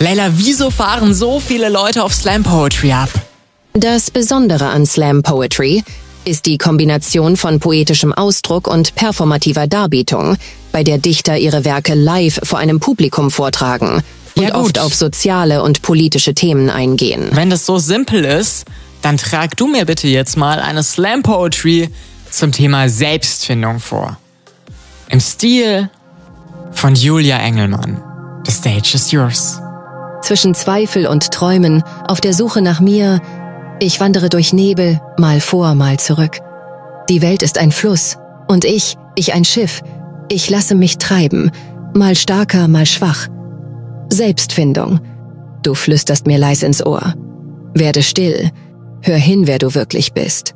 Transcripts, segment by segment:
Layla, wieso fahren so viele Leute auf Slam Poetry ab? Das Besondere an Slam Poetry ist die Kombination von poetischem Ausdruck und performativer Darbietung, bei der Dichter ihre Werke live vor einem Publikum vortragen und oft auf soziale und politische Themen eingehen. Wenn das so simpel ist, dann trag du mir bitte jetzt mal eine Slam Poetry zum Thema Selbstfindung vor. Im Stil von Julia Engelmann. The stage is yours. Zwischen Zweifel und Träumen, auf der Suche nach mir, ich wandere durch Nebel, mal vor, mal zurück. Die Welt ist ein Fluss und ich ein Schiff. Ich lasse mich treiben, mal starker, mal schwach. Selbstfindung. Du flüsterst mir leis ins Ohr. Werde still, hör hin, wer du wirklich bist.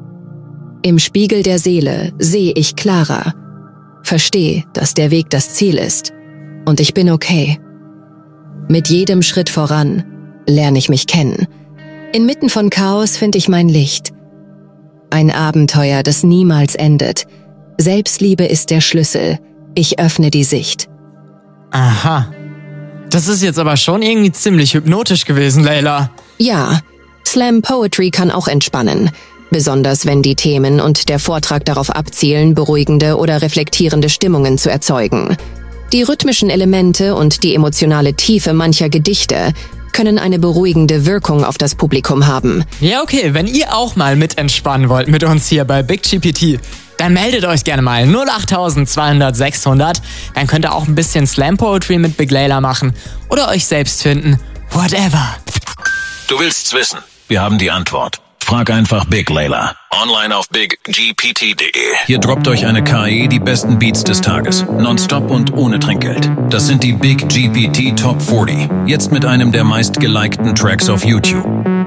Im Spiegel der Seele sehe ich klarer. Versteh, dass der Weg das Ziel ist. Und ich bin okay. Mit jedem Schritt voran lerne ich mich kennen. Inmitten von Chaos finde ich mein Licht. Ein Abenteuer, das niemals endet. Selbstliebe ist der Schlüssel. Ich öffne die Sicht. Aha. Das ist jetzt aber schon irgendwie ziemlich hypnotisch gewesen, Layla. Ja, Slam Poetry kann auch entspannen. Besonders wenn die Themen und der Vortrag darauf abzielen, beruhigende oder reflektierende Stimmungen zu erzeugen. Die rhythmischen Elemente und die emotionale Tiefe mancher Gedichte können eine beruhigende Wirkung auf das Publikum haben. Ja, okay, wenn ihr auch mal mit entspannen wollt mit uns hier bei Big GPT, dann meldet euch gerne mal 08200 600. Dann könnt ihr auch ein bisschen Slam Poetry mit Big Layla machen oder euch selbst finden. Whatever. Du willst's wissen? Wir haben die Antwort. Frag einfach Big Layla. Online auf biggpt.de. Hier droppt euch eine KI die besten Beats des Tages. Nonstop und ohne Trinkgeld. Das sind die Big GPT Top 40. Jetzt mit einem der meistgelikten Tracks auf YouTube.